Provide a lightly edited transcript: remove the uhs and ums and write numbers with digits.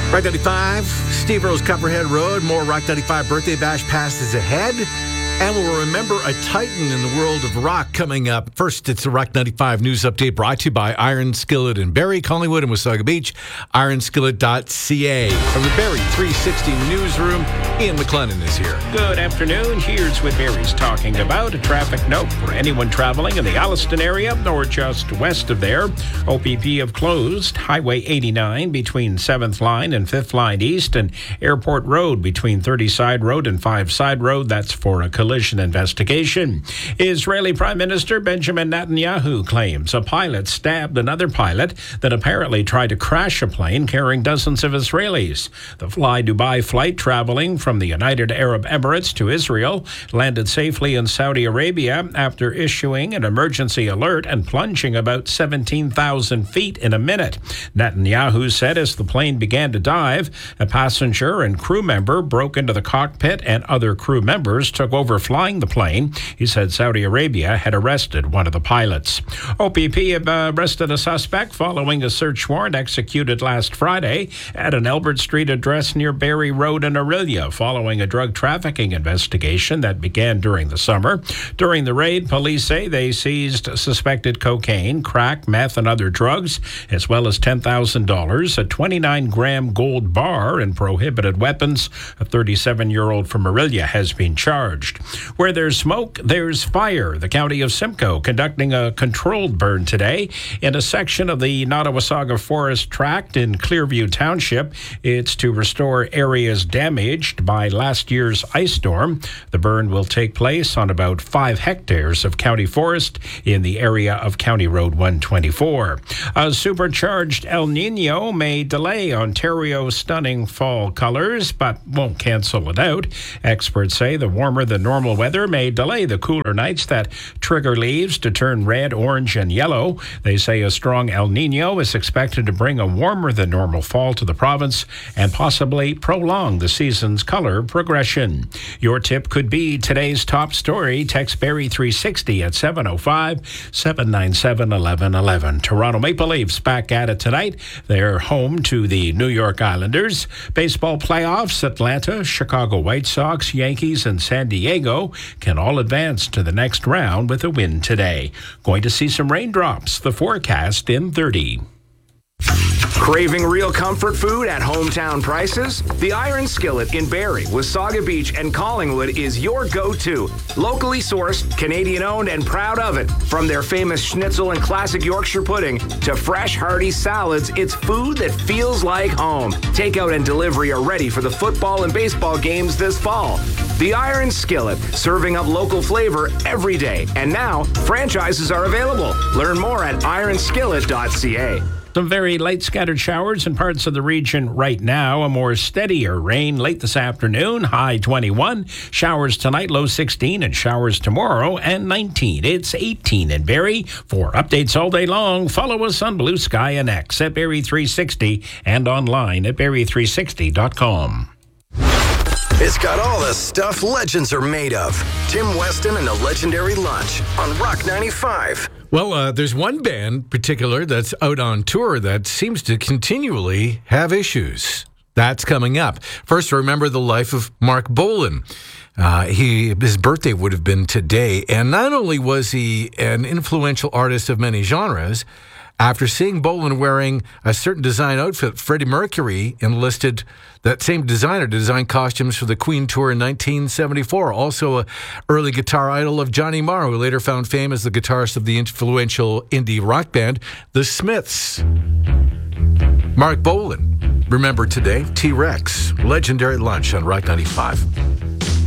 Rock 95, Steve Rose Copperhead Road. More Rock 95 birthday bash passes ahead. And we'll remember a titan in the world of rock coming up. First, it's the Rock 95 news update brought to you by Iron Skillet in Barrie, Collingwood, and Wasaga Beach. IronSkillet.ca. From the Barrie 360 newsroom, Ian McLennan is here. Good afternoon. Here's what Barrie's talking about. A traffic note for anyone traveling in the Alliston area or just west of there. OPP have closed Highway 89 between 7th Line and 5th Line East and Airport Road between 30 Side Road and 5 Side Road. That's for a collision investigation. Israeli Prime Minister Benjamin Netanyahu claims a pilot stabbed another pilot that apparently tried to crash a plane carrying dozens of Israelis. The Fly Dubai flight traveling from the United Arab Emirates to Israel landed safely in Saudi Arabia after issuing an emergency alert and plunging about 17,000 feet in a minute. Netanyahu said as the plane began to dive, a passenger and crew member broke into the cockpit and other crew members took over flying the plane. He said Saudi Arabia had arrested one of the pilots. OPP have arrested a suspect following a search warrant executed last Friday at an Albert Street address near Barrie Road in Orillia following a drug trafficking investigation that began during the summer. During the raid, police say they seized suspected cocaine, crack, meth, and other drugs, as well as $10,000, a 29-gram gold bar, and prohibited weapons. A 37-year-old from Orillia has been charged. Where there's smoke, there's fire. The county of Simcoe conducting a controlled burn today in a section of the Nottawasaga Forest Tract in Clearview Township. It's to restore areas damaged by last year's ice storm. The burn will take place on about 5 hectares of county forest in the area of County Road 124. A supercharged El Nino may delay Ontario's stunning fall colors, but won't cancel it out. Experts say the warmer than normal weather may delay the cooler nights that trigger leaves to turn red, orange, and yellow. They say a strong El Nino is expected to bring a warmer than normal fall to the province and possibly prolong the season's color progression. Your tip could be today's top story. Text Barrie 360 at 705-797-1111. Toronto Maple Leafs back at it tonight. They're home to the New York Islanders. Baseball playoffs, Atlanta, Chicago White Sox, Yankees, and San Diego can all advance to the next round with a win today. Going to see some raindrops. The forecast in 30. Craving real comfort food at hometown prices? The Iron Skillet in Barrie, Wasaga Beach, and Collingwood is your go-to. Locally sourced, Canadian-owned, and proud of it. From their famous schnitzel and classic Yorkshire pudding to fresh, hearty salads, it's food that feels like home. Takeout and delivery are ready for the football and baseball games this fall. The Iron Skillet, serving up local flavor every day. And now, franchises are available. Learn more at ironskillet.ca. Some very light scattered showers in parts of the region right now. A more steadier rain late this afternoon, high 21. Showers tonight, low 16, and showers tomorrow, and 19. It's 18 in Barrie. For updates all day long, follow us on Blue Sky and X at Barrie 360 and online at Barrie360.com. It's got all the stuff legends are made of. Tim Weston and the Legendary Lunch on Rock 95. Well, there's one band in particular that's out on tour that seems to continually have issues. That's coming up. First, remember the life of Mark Bolan. His birthday would have been today. And not only was he an influential artist of many genres, after seeing Bolan wearing a certain design outfit, Freddie Mercury enlisted that same designer to design costumes for the Queen tour in 1974. Also, an early guitar idol of Johnny Marr, who later found fame as the guitarist of the influential indie rock band, The Smiths. Mark Bolan, remembered today, T-Rex, Legendary Lunch on Rock 95.